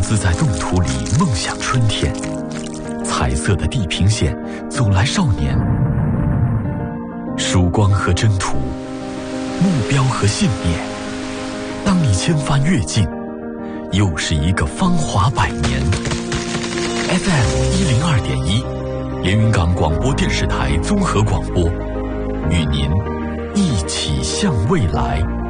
自在动图里梦想春天，彩色的地平线走来少年，曙光和征途，目标和信念。当你千帆越尽，又是一个芳华百年。FM 102.1，连云港广播电视台综合广播，与您一起向未来。